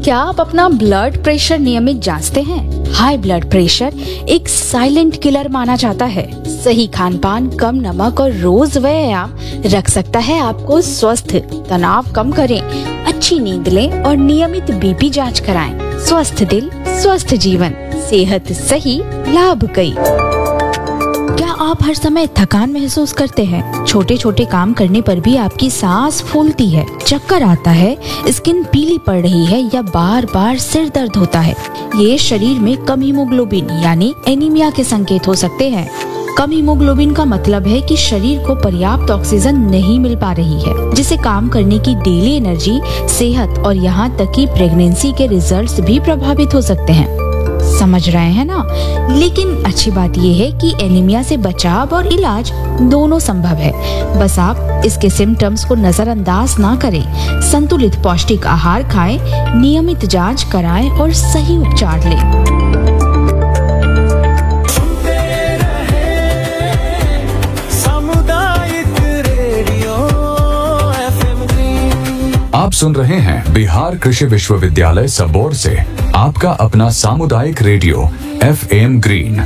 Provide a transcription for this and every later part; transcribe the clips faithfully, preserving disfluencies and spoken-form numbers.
क्या आप अपना ब्लड प्रेशर नियमित जांचते हैं? हाई ब्लड प्रेशर एक साइलेंट किलर माना जाता है। सही खान पान, कम नमक और रोज व्यायाम रख सकता है आपको स्वस्थ। तनाव कम करें, अच्छी नींद लें और नियमित बीपी जांच कराएं। स्वस्थ दिल, स्वस्थ जीवन, सेहत सही, लाभ कई। क्या आप हर समय थकान महसूस करते हैं? छोटे छोटे काम करने पर भी आपकी सांस फूलती है, चक्कर आता है, स्किन पीली पड़ रही है या बार बार सिर दर्द होता है? ये शरीर में कम हीमोग्लोबिन यानी एनीमिया के संकेत हो सकते हैं। कम हीमोग्लोबिन का मतलब है कि शरीर को पर्याप्त ऑक्सीजन नहीं मिल पा रही है, जिससे काम करने की डेली एनर्जी, सेहत और यहाँ तक कि प्रेगनेंसी के रिजल्ट्स भी प्रभावित हो सकते हैं। समझ रहे हैं ना? लेकिन अच्छी बात यह है कि एनीमिया से बचाव और इलाज दोनों संभव है। बस आप इसके सिम्टम्स को नजरअंदाज ना करें। संतुलित पौष्टिक आहार खाएं, नियमित जांच कराएं और सही उपचार लें। आप सुन रहे हैं बिहार कृषि विश्वविद्यालय सबौर से आपका अपना सामुदायिक radio F M green.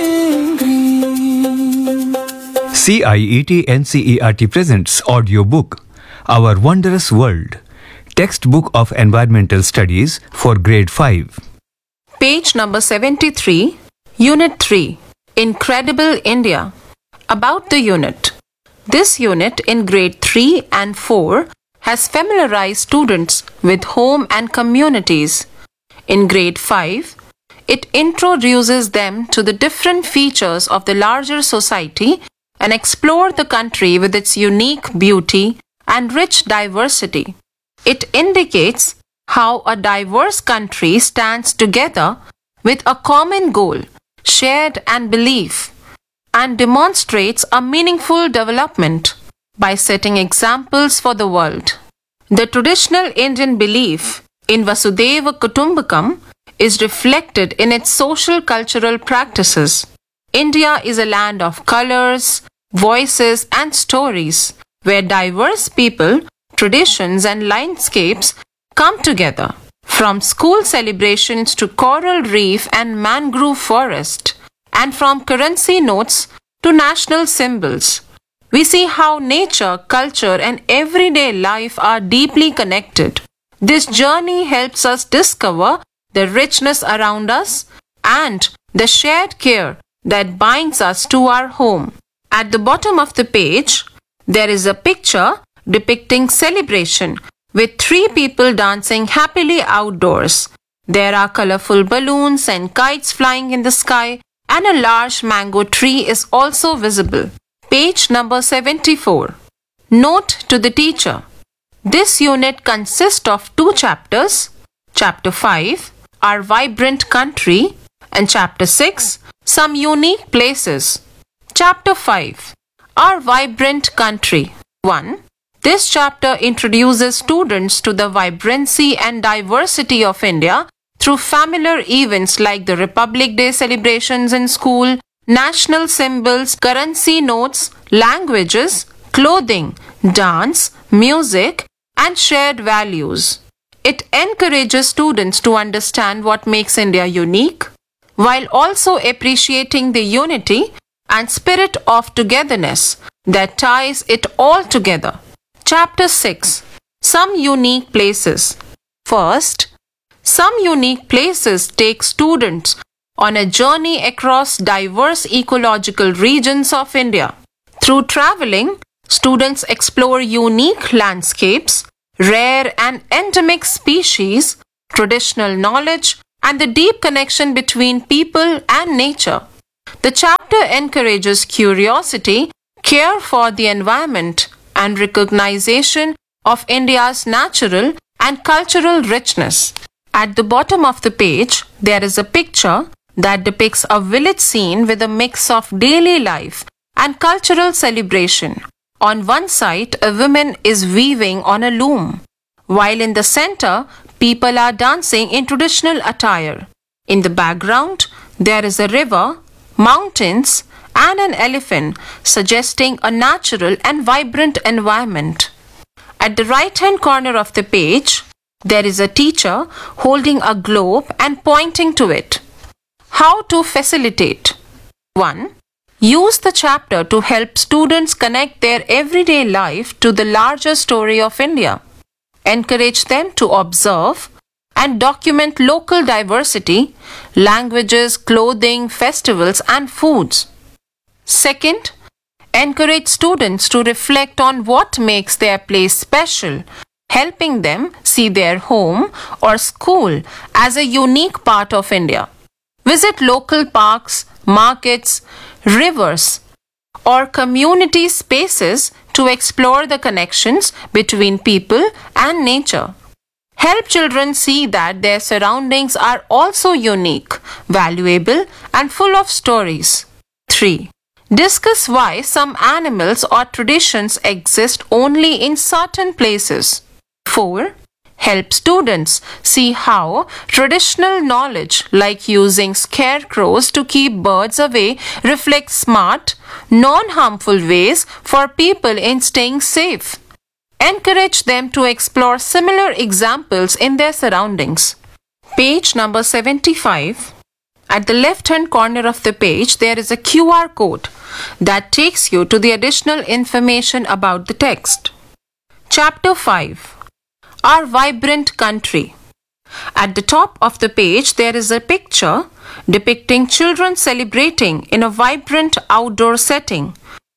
C I E T N C E R T presents audio book Our Wondrous World, textbook of environmental studies for grade five. Page number seventy-three, Unit three, Incredible India. About the unit. This unit in grade three and four has familiarized students with home and communities. In grade five, it introduces them to the different features of the larger society and explore the country with its unique beauty and rich diversity. It indicates how a diverse country stands together with a common goal, shared and belief, and demonstrates a meaningful development by setting examples for the world. The traditional Indian belief in Vasudhaiva Kutumbakam is reflected in its social cultural practices. India is a land of colors, voices and stories where diverse people, traditions and landscapes come together. From school celebrations to coral reef and mangrove forest, and from currency notes to national symbols, we see how nature, culture, and everyday life are deeply connected. This journey helps us discover the richness around us and the shared care that binds us to our home. At the bottom of the page, there is a picture depicting celebration with three people dancing happily outdoors. There are colorful balloons and kites flying in the sky, and a large mango tree is also visible. Page number seventy-four. Note to the teacher. This unit consists of two chapters. Chapter five, Our Vibrant Country, and Chapter six, Some Unique Places. Chapter five, Our Vibrant Country. one. This chapter introduces students to the vibrancy and diversity of India through familiar events like the Republic Day celebrations in school, national symbols, currency notes, languages, clothing, dance, music, and shared values. It encourages students to understand what makes India unique, while also appreciating the unity and spirit of togetherness that ties it all together. Chapter six. Some Unique Places. First, Some Unique Places take students on a journey across diverse ecological regions of India. Through traveling, students explore unique landscapes, rare and endemic species, traditional knowledge, and the deep connection between people and nature. The chapter encourages curiosity, care for the environment, and recognition of India's natural and cultural richness. At the bottom of the page, there is a picture that depicts a village scene with a mix of daily life and cultural celebration. On one side, a woman is weaving on a loom, while in the center, people are dancing in traditional attire. In the background, there is a river, mountains, and an elephant, suggesting a natural and vibrant environment. At the right-hand corner of the page, There is a teacher holding a globe and pointing to it. How to facilitate? one. Use the chapter to help students connect their everyday life to the larger story of India. Encourage them to observe and document local diversity, languages, clothing, festivals, and foods. Second, encourage students to reflect on what makes their place special, helping them see their home or school as a unique part of India. Visit local parks, markets, rivers, or community spaces to explore the connections between people and nature. Help children see that their surroundings are also unique, valuable, and full of stories. three. Discuss why some animals or traditions exist only in certain places. four. Help students see how traditional knowledge like using scarecrows to keep birds away reflects smart, non-harmful ways for people in staying safe. Encourage them to explore similar examples in their surroundings. Page number seventy-five. At the left-hand corner of the page, there is a Q R code that takes you to the additional information about the text. Chapter five. Our Vibrant Country. At the top of the page, there is a picture depicting children celebrating in a vibrant outdoor setting.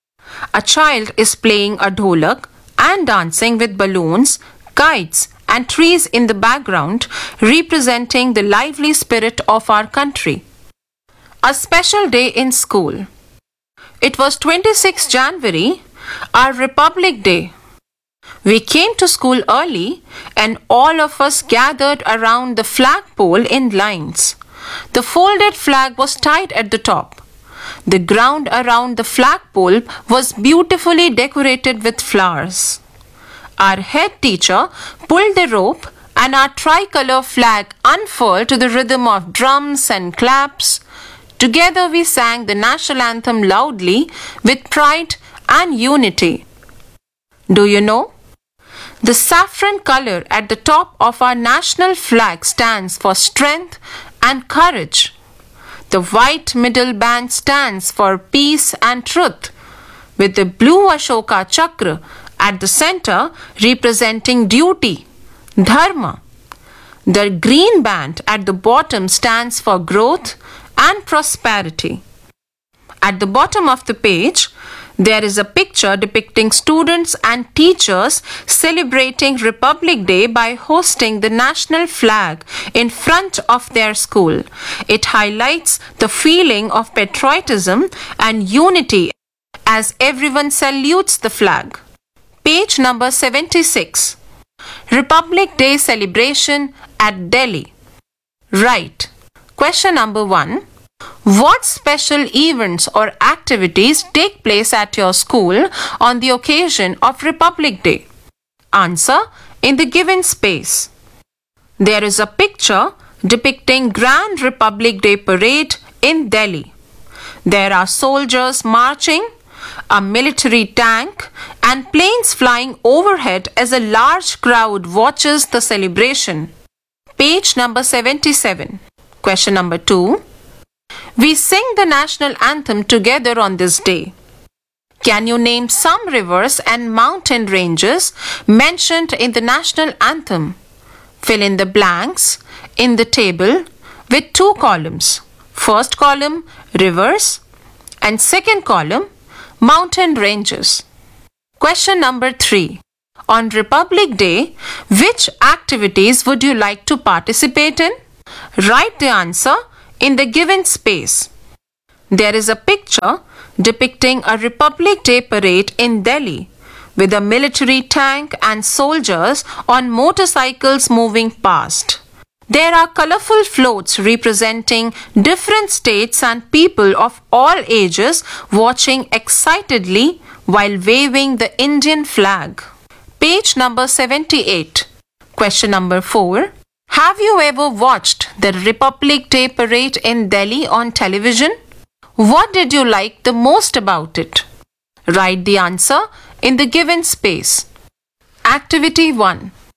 A child is playing a dholak and dancing with balloons, kites, and trees in the background, representing the lively spirit of our country. A special day in school. It was twenty-sixth January, our Republic Day. We came to school early and all of us gathered around the flagpole in lines. The folded flag was tied at the top. The ground around the flagpole was beautifully decorated with flowers. Our head teacher pulled the rope and our tricolor flag unfurled to the rhythm of drums and claps. Together we sang the national anthem loudly with pride and unity. Do you know? The saffron color at the top of our national flag stands for strength and courage. The white middle band stands for peace and truth, with the blue Ashoka Chakra at the center representing duty, dharma. The green band at the bottom stands for growth and prosperity. At the bottom of the page, there is a picture depicting students and teachers celebrating Republic Day by hosting the national flag in front of their school. It highlights the feeling of patriotism and unity as everyone salutes the flag. Page number seventy-six. Republic Day celebration at Delhi. Right. Question number one. What special events or activities take place at your school on the occasion of Republic Day? Answer in the given space. There is a picture depicting Grand Republic Day Parade in Delhi. There are soldiers marching, a military tank, and planes flying overhead as a large crowd watches the celebration. Page number seventy-seven. Question number two. We sing the national anthem together on this day. Can you name some rivers and mountain ranges mentioned in the national anthem? Fill in the blanks in the table with two columns. First column, rivers, and second column, mountain ranges. Question number three. On Republic Day, which activities would you like to participate in? Write the answer in the given space. There is a picture depicting a Republic Day parade in Delhi with a military tank and soldiers on motorcycles moving past. There are colorful floats representing different states and people of all ages watching excitedly while waving the Indian flag. Page number seventy-eight. Question number four. Have you ever watched the Republic Day parade in Delhi on television? What did you like the most about it? Write the answer in the given space. Activity one.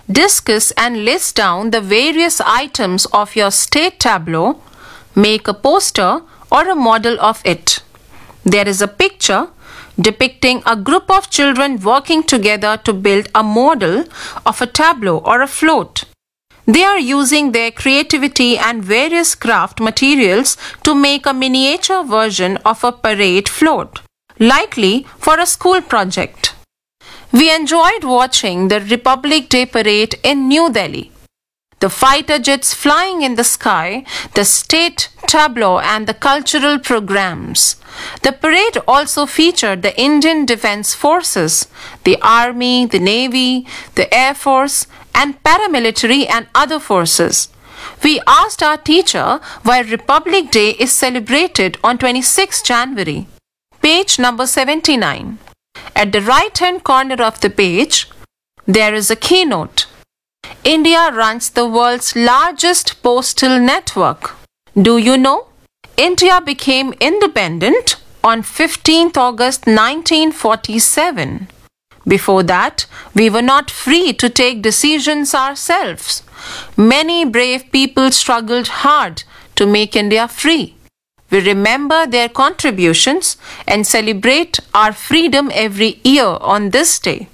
Discuss and list down the various items of your state tableau. Make a poster or a model of it. There is a picture depicting a group of children working together to build a model of a tableau or a float. They are using their creativity and various craft materials to make a miniature version of a parade float, likely for a school project. We enjoyed watching the Republic Day parade in New Delhi. The fighter jets flying in the sky, the state tableau and the cultural programs. The parade also featured the Indian Defence Forces, the Army, the Navy, the Air Force and paramilitary and other forces. We asked our teacher why Republic Day is celebrated on twenty-sixth January. Page number seventy-nine. At the right-hand corner of the page, there is a keynote. India runs the world's largest postal network. Do you know? India became independent on fifteenth August nineteen forty-seven. Before that, we were not free to take decisions ourselves. Many brave people struggled hard to make India free. We remember their contributions and celebrate our freedom every year on this day.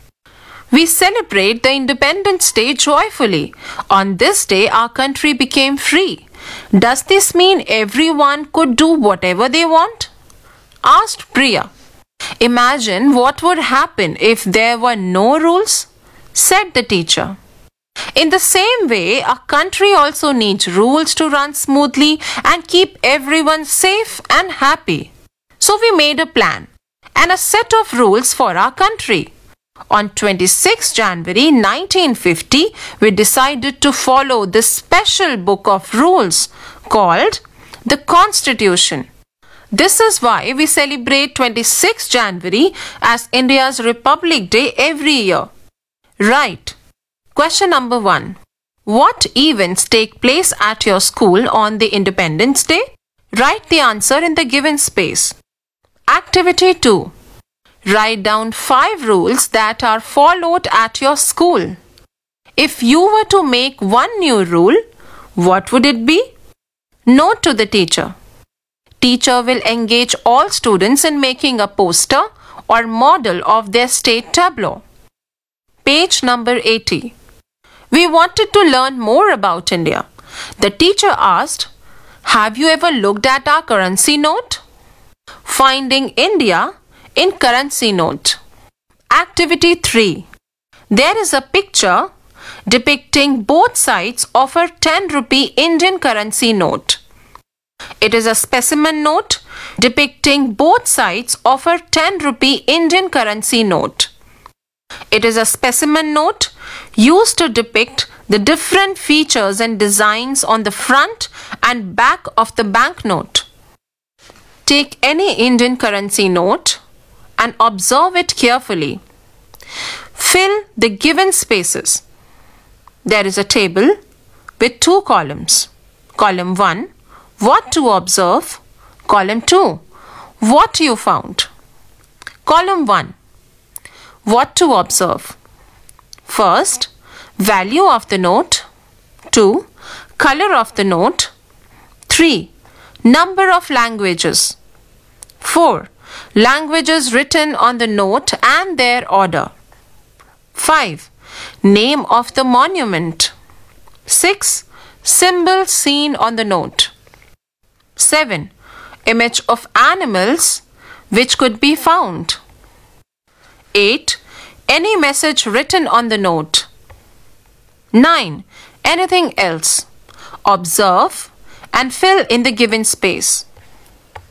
We celebrate the Independence Day joyfully. On this day, our country became free. Does this mean everyone could do whatever they want? Asked Priya. Imagine what would happen if there were no rules, said the teacher. In the same way, a country also needs rules to run smoothly and keep everyone safe and happy. So we made a plan and a set of rules for our country. On twenty-sixth January nineteen fifty, we decided to follow this special book of rules called the Constitution. This is why we celebrate twenty-sixth January as India's Republic Day every year. Right. Question number one. What events take place at your school on the Independence Day? Write the answer in the given space. Activity two. Write down five rules that are followed at your school. If you were to make one new rule, what would it be? Note to the teacher. Teacher will engage all students in making a poster or model of their state tableau. Page number eighty. We wanted to learn more about India. The teacher asked, have you ever looked at our currency note? Finding India in currency note. Activity three. There is a picture depicting both sides of a ten rupee Indian currency note. It is a specimen note depicting both sides of a ten rupee Indian currency note. It is a specimen note used to depict the different features and designs on the front and back of the banknote. Take any Indian currency note and observe it carefully. Fill the given spaces. There is a table with two columns. Column one, what to observe. Column two, what you found. Column one, what to observe. First, value of the note. two. Color of the note. three. Number of languages. four. Languages written on the note and their order. five. Name of the monument. six. Symbol seen on the note. seven. Image of animals which could be found. eight. Any message written on the note. nine. Anything else. Observe and fill in the given space.